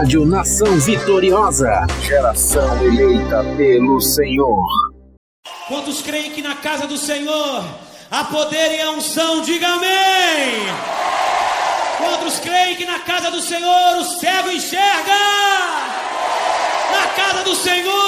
Rádio Nação Vitoriosa, geração eleita pelo Senhor. Quantos creem que na casa do Senhor há poder e a unção? Diga amém! Quantos creem que na casa do Senhor o cego enxerga? Na casa do Senhor